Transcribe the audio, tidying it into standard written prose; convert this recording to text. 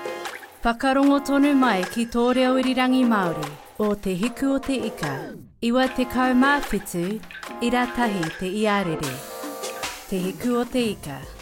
Whakarongo tonu mai ki tō reo irirangi Māori o te hiku o te ika, iwa te kaumāwhitu, ira tahi te iarere. Te hiku o te ika.